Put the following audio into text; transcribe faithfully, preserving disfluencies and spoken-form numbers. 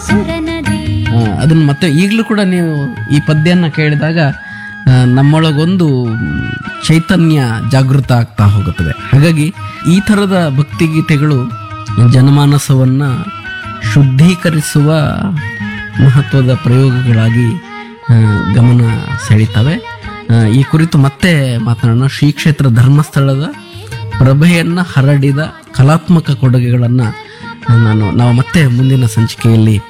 ಅದನ್ನು ಮತ್ತೆ ಈಗಲೂ ಕೂಡ ನೀವು ಈ ಪದ್ಯನ ಕೇಳಿದಾಗ ಆ, ನಮ್ಮೊಳಗೊಂದು ಚೈತನ್ಯ ಜಾಗೃತ ಆಗ್ತಾ ಹೋಗುತ್ತದೆ. ಹಾಗಾಗಿ ಈ ಥರದ ಭಕ್ತಿಗೀತೆಗಳು ಜನಮಾನಸವನ್ನು ಶುದ್ಧೀಕರಿಸುವ ಮಹತ್ವದ ಪ್ರಯೋಗಗಳಾಗಿ ಆ, ಗಮನ ಸೆಳೀತವೆ. ಆ, ಈ ಕುರಿತು ಮತ್ತೆ ಮಾತನಾಡೋಣ. ಶ್ರೀ ಕ್ಷೇತ್ರ ಧರ್ಮಸ್ಥಳದ ಪ್ರಭೆಯನ್ನು ಹರಡಿದ ಕಲಾತ್ಮಕ ಕೊಡುಗೆಗಳನ್ನು ನಾನು ನಾವು ಮತ್ತೆ ಮುಂದಿನ ಸಂಚಿಕೆಯಲ್ಲಿ